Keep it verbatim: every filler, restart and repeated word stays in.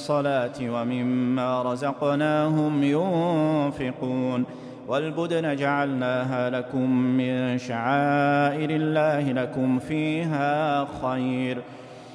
الصلاة ومما رزقناهم ينفقون والبدن جعلناها لكم من شعائر الله لكم فيها خير